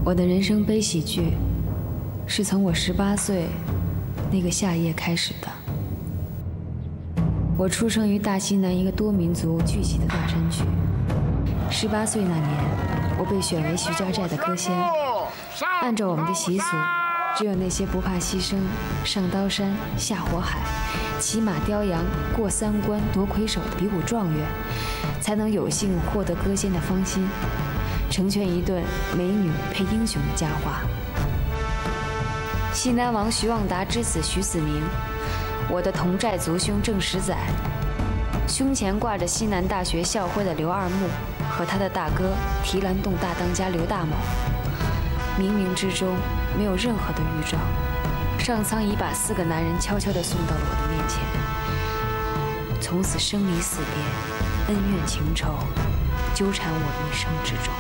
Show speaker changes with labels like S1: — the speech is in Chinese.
S1: 我的人生悲喜剧是从我18岁那个夏夜开始的。我出生于大西南一个多民族聚集的大山区。18岁那年，我被选为徐家寨的歌仙。按照我们的习俗，只有那些不怕牺牲、上刀山下火海、骑马雕羊、过3关夺魁首的比武状元，才能有幸获得歌仙的芳心，成全一顿美女配英雄的佳话。西南王徐望达之子徐子明，我的同寨族兄郑石载，胸前挂着西南大学校徽的刘二木和他的大哥提篮洞大当家刘大某，冥冥之中没有任何的预兆，上苍已把4个男人悄悄地送到了我的面前，从此生离死别，恩怨情仇纠缠我一生之中。